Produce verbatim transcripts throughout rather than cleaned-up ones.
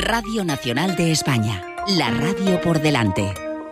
Radio Nacional de España, la radio por delante.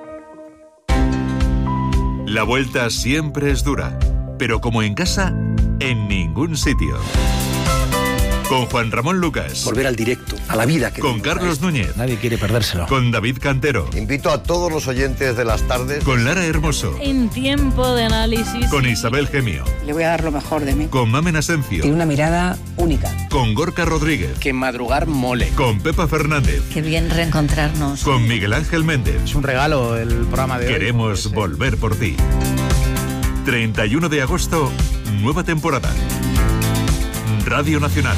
La vuelta siempre es dura, pero como en casa, en ningún sitio. Con Juan Ramón Lucas. Volver al directo, a la vida. Que con Carlos Núñez. Nadie quiere perdérselo. Con David Cantero. Invito a todos los oyentes de las tardes. Con Lara Hermoso. En tiempo de análisis. Con Isabel Gemio. Le voy a dar lo mejor de mí. Con Mamen Asencio. Tiene una mirada única. Con Gorka Rodríguez. Que madrugar mole. Con Pepa Fernández. Qué bien reencontrarnos. Con Miguel Ángel Méndez. Es un regalo el programa de hoy. Queremos volver por ti. treinta y uno de agosto, nueva temporada. Radio Nacional.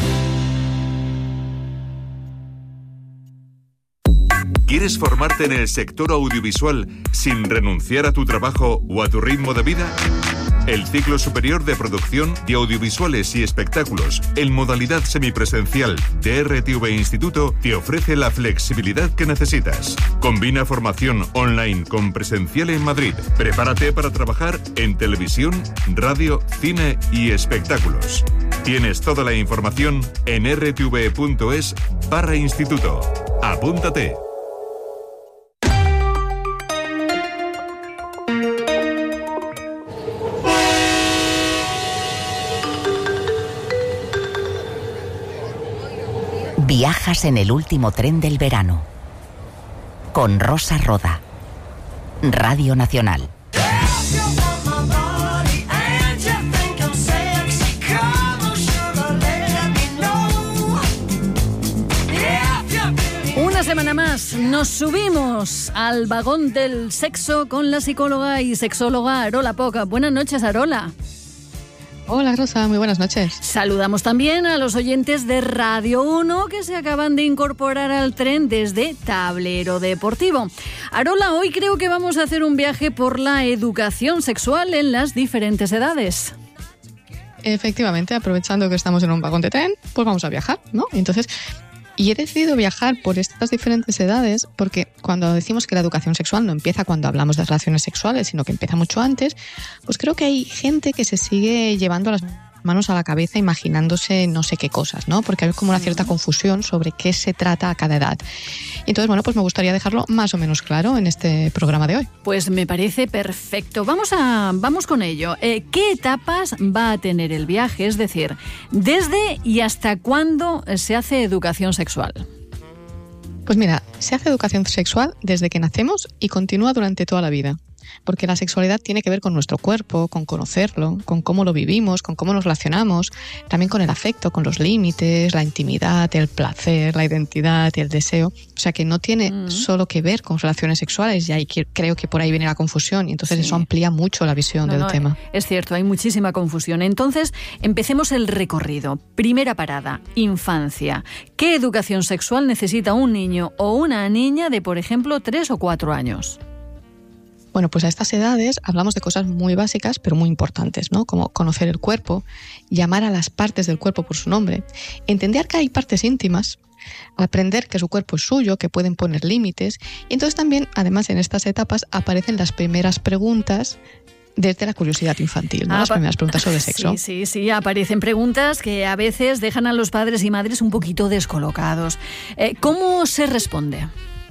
¿Quieres formarte en el sector audiovisual sin renunciar a tu trabajo o a tu ritmo de vida? El ciclo superior de producción de audiovisuales y espectáculos en modalidad semipresencial de R T V Instituto te ofrece la flexibilidad que necesitas. Combina formación online con presencial en Madrid. Prepárate para trabajar en televisión, radio, cine y espectáculos. Tienes toda la información en r t v punto es barra instituto. Apúntate. Viajas en el último tren del verano. Con Rosa Roda. Radio Nacional. Una semana más nos subimos al vagón del sexo con la psicóloga y sexóloga Arola Poca. Buenas noches, Arola. Hola Rosa, muy buenas noches. Saludamos también a los oyentes de Radio uno que se acaban de incorporar al tren desde Tablero Deportivo. Arola, hoy creo que vamos a hacer un viaje por la educación sexual en las diferentes edades. Efectivamente, aprovechando que estamos en un vagón de tren, pues vamos a viajar, ¿no? Entonces, y he decidido viajar por estas diferentes edades porque cuando decimos que la educación sexual no empieza cuando hablamos de relaciones sexuales, sino que empieza mucho antes, pues creo que hay gente que se sigue llevando las manos a la cabeza imaginándose no sé qué cosas, ¿no? Porque hay como una cierta confusión sobre qué se trata a cada edad. Y entonces, bueno, pues me gustaría dejarlo más o menos claro en este programa de hoy. Pues me parece perfecto. Vamos a, vamos con ello. Eh, ¿Qué etapas va a tener el viaje? Es decir, ¿desde y hasta cuándo se hace educación sexual? Pues mira, se hace educación sexual desde que nacemos y continúa durante toda la vida. Porque la sexualidad tiene que ver con nuestro cuerpo, con conocerlo, con cómo lo vivimos, con cómo nos relacionamos, también con el afecto, con los límites, la intimidad, el placer, la identidad y el deseo. O sea que no tiene mm. solo que ver con relaciones sexuales, y ahí creo que por ahí viene la confusión, y entonces sí. Eso amplía mucho la visión no, del no, tema. Es cierto, hay muchísima confusión. Entonces, empecemos el recorrido. Primera parada, infancia. ¿Qué educación sexual necesita un niño o una niña de, por ejemplo, tres o cuatro años? Bueno, pues a estas edades hablamos de cosas muy básicas, pero muy importantes, ¿no? Como conocer el cuerpo, llamar a las partes del cuerpo por su nombre, entender que hay partes íntimas, aprender que su cuerpo es suyo, que pueden poner límites. Y entonces también, además, en estas etapas aparecen las primeras preguntas desde la curiosidad infantil, ¿no? Ah, las primeras preguntas sobre sexo. Sí, sí, sí, aparecen preguntas que a veces dejan a los padres y madres un poquito descolocados. Eh, ¿Cómo se responde?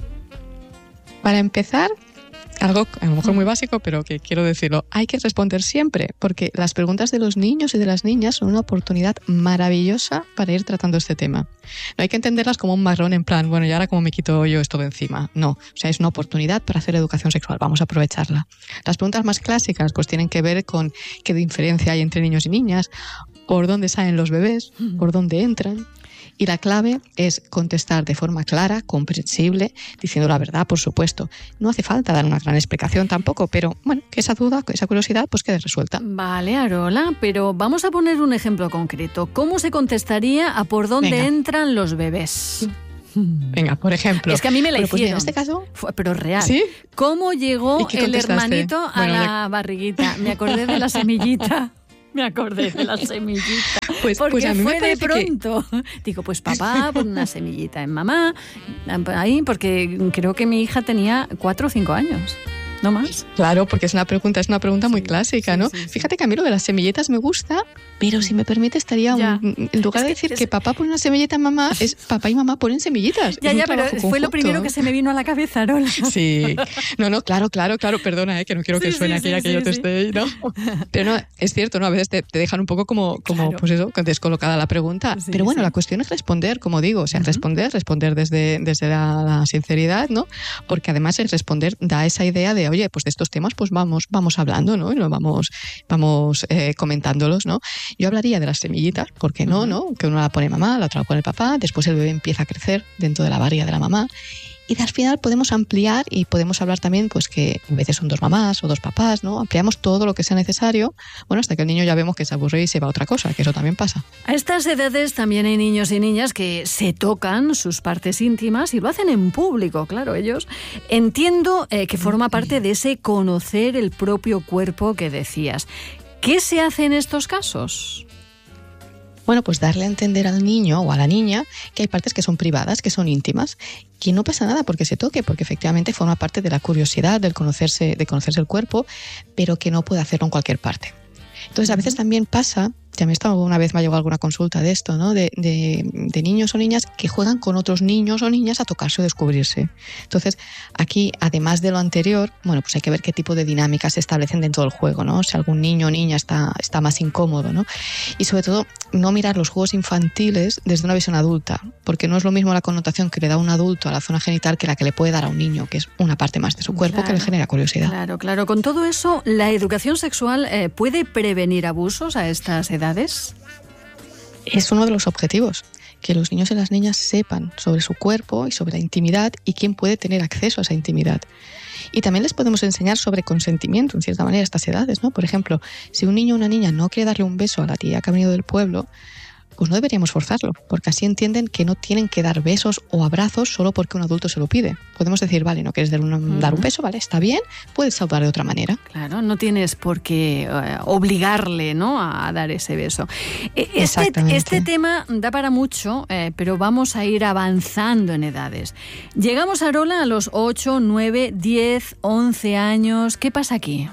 Para empezar, algo a lo mejor muy básico, pero que quiero decirlo, hay que responder siempre, porque las preguntas de los niños y de las niñas son una oportunidad maravillosa para ir tratando este tema. No hay que entenderlas como un marrón en plan, bueno, y ahora cómo me quito yo esto de encima. No, o sea, es una oportunidad para hacer educación sexual, vamos a aprovecharla. Las preguntas más clásicas pues tienen que ver con qué diferencia hay entre niños y niñas, por dónde salen los bebés, por dónde entran. Y la clave es contestar de forma clara, comprensible, diciendo la verdad, por supuesto. No hace falta dar una gran explicación tampoco, pero bueno, que esa duda, que esa curiosidad, pues quede resuelta. Vale, Arola, pero vamos a poner un ejemplo concreto. ¿Cómo se contestaría a por dónde Venga. entran los bebés? Venga, por ejemplo. Es que a mí me la bueno, hicieron. Pues en este caso... Fue, pero real. ¿Sí? ¿Cómo llegó el hermanito a bueno, la ya... barriguita? Me acordé de la semillita. Me acordé de la semillita. Pues, porque pues a mí fue me de parece pronto. Que... Digo, pues papá, pon una semillita en mamá. Ahí, porque creo que mi hija tenía cuatro o cinco años. ¿no más? Claro, porque es una pregunta, es una pregunta muy clásica, sí, ¿no? Sí, sí. Fíjate que a mí lo de las semilletas me gusta, pero si me permite estaría, un, en lugar es de decir que, es... que papá pone una semilleta a mamá, es papá y mamá ponen semillitas. Ya, es ya, pero conjunto. Fue lo primero que se me vino a la cabeza, Arola. Sí, no, no, claro, claro, claro, perdona, ¿eh? Que no quiero que sí, suene sí, aquella sí, que sí, yo te sí. esté, ¿no? Pero no, es cierto, ¿no? A veces te, te dejan un poco como, como claro. pues eso, descolocada la pregunta. Sí, pero bueno, sí. la cuestión es responder, como digo, o sea, Uh-huh. responder, responder desde, desde la, la sinceridad, ¿no? Porque además el responder da esa idea de, oye, pues de estos temas pues vamos, vamos hablando, ¿no? Y lo vamos, vamos eh, comentándolos, ¿no? Yo hablaría de las semillitas, ¿por qué no, uh-huh. no? Que uno la pone mamá, la otra la pone el papá, después el bebé empieza a crecer dentro de la barriga de la mamá. Y al final podemos ampliar y podemos hablar también pues que a veces son dos mamás o dos papás, ¿no? Ampliamos todo lo que sea necesario, bueno, hasta que el niño ya vemos que se aburre y se va a otra cosa, que eso también pasa. A estas edades también hay niños y niñas que se tocan sus partes íntimas y lo hacen en público, claro, ellos. Entiendo eh, que forma parte de ese conocer el propio cuerpo que decías. ¿Qué se hace en estos casos? Bueno, pues darle a entender al niño o a la niña que hay partes que son privadas, que son íntimas, que no pasa nada porque se toque, porque efectivamente forma parte de la curiosidad, del conocerse, de conocerse el cuerpo, pero que no puede hacerlo en cualquier parte. Entonces, a veces también pasa, ya me está alguna vez me ha llegado alguna consulta de esto, ¿no? De, de, de niños o niñas que juegan con otros niños o niñas a tocarse o descubrirse. Entonces, aquí, además de lo anterior, bueno, pues hay que ver qué tipo de dinámicas se establecen dentro del juego, ¿no? Si algún niño o niña está, está más incómodo, ¿no? Y sobre todo, no mirar los juegos infantiles desde una visión adulta, porque no es lo mismo la connotación que le da un adulto a la zona genital que la que le puede dar a un niño, que es una parte más de su cuerpo, claro, que le genera curiosidad. Claro, claro. Con todo eso, ¿la educación sexual eh, puede prevenir abusos a estas edades? Es uno de los objetivos, que los niños y las niñas sepan sobre su cuerpo y sobre la intimidad y quién puede tener acceso a esa intimidad. Y también les podemos enseñar sobre consentimiento, en cierta manera, a estas edades, ¿no? Por ejemplo, si un niño o una niña no quiere darle un beso a la tía que ha venido del pueblo, pues no deberíamos forzarlo, porque así entienden que no tienen que dar besos o abrazos solo porque un adulto se lo pide. Podemos decir, vale, no quieres dar un, uh-huh. dar un beso, vale, está bien, puedes saludar de otra manera. Claro, no tienes por qué uh, obligarle, ¿no?, a, a dar ese beso. Este, este tema da para mucho, eh, pero vamos a ir avanzando en edades. Llegamos, Arola, a los ocho, nueve, diez, once años. ¿Qué pasa aquí?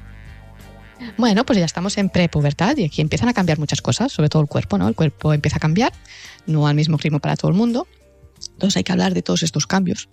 Bueno, pues ya estamos en prepubertad y aquí empiezan a cambiar muchas cosas, sobre todo el cuerpo, ¿no? El cuerpo empieza a cambiar, no al mismo ritmo para todo el mundo. Entonces hay que hablar de todos estos cambios.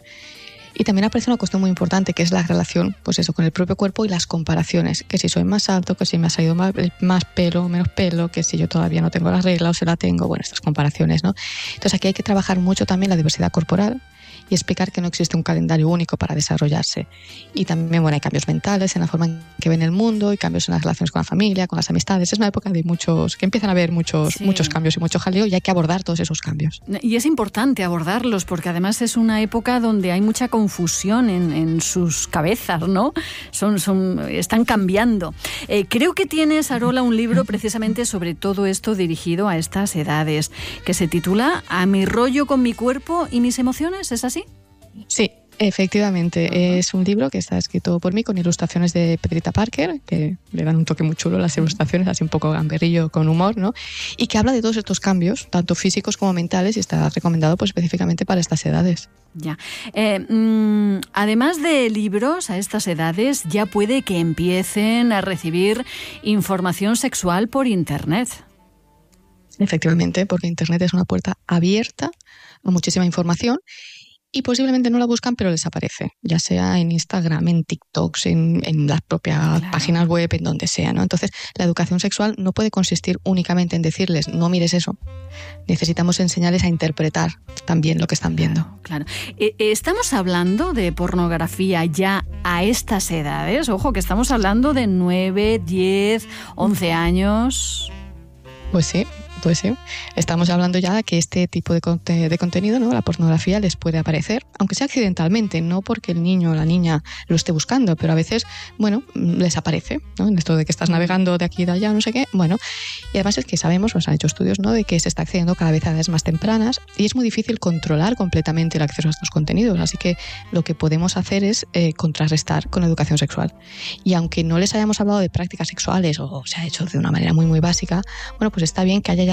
Y también aparece una cuestión muy importante, que es la relación, pues eso, con el propio cuerpo y las comparaciones. Que si soy más alto, que si me ha salido más, más pelo, menos pelo, que si yo todavía no tengo la regla o se la tengo, bueno, estas comparaciones, ¿no? Entonces aquí hay que trabajar mucho también la diversidad corporal y explicar que no existe un calendario único para desarrollarse. Y también, bueno, hay cambios mentales en la forma en que ven el mundo y cambios en las relaciones con la familia, con las amistades. Es una época de muchos, que empiezan a haber muchos, sí. muchos cambios y mucho jaleo y hay que abordar todos esos cambios. Y es importante abordarlos porque además es una época donde hay mucha confusión en, en sus cabezas, ¿no? Son, son, están cambiando. Eh, creo que tienes, Arola, un libro precisamente sobre todo esto dirigido a estas edades, que se titula A mi rollo con mi cuerpo y mis emociones, ¿es así? Sí, efectivamente. Uh-huh. Es un libro que está escrito por mí con ilustraciones de Pedrita Parker, que le dan un toque muy chulo las ilustraciones, así un poco gamberrillo con humor, ¿no? Y que habla de todos estos cambios, tanto físicos como mentales, y está recomendado pues específicamente para estas edades. Ya. Eh, mmm, además de libros a estas edades, ya puede que empiecen a recibir información sexual por Internet. Efectivamente, porque Internet es una puerta abierta a muchísima información. Y posiblemente no la buscan, pero les aparece, ya sea en Instagram, en TikToks, en, en las propias claro. páginas web, en donde sea, ¿no? Entonces, la educación sexual no puede consistir únicamente en decirles, no mires eso. Necesitamos enseñarles a interpretar también lo que están viendo. Claro, claro. ¿Estamos hablando de pornografía ya a estas edades? Ojo, que estamos hablando de nueve, diez, once años. Pues sí. Pues sí, estamos hablando ya de que este tipo de, conte- de contenido, ¿no? La pornografía les puede aparecer, aunque sea accidentalmente, no porque el niño o la niña lo esté buscando, pero a veces, bueno, les aparece, ¿no? En esto de que estás navegando de aquí y de allá, no sé qué, bueno, y además es que sabemos, nos han hecho estudios, ¿no? De que se está accediendo cada vez a edades más tempranas y es muy difícil controlar completamente el acceso a estos contenidos, así que lo que podemos hacer es eh, contrarrestar con educación sexual. Y aunque no les hayamos hablado de prácticas sexuales o se ha hecho de una manera muy muy básica, bueno, pues está bien que haya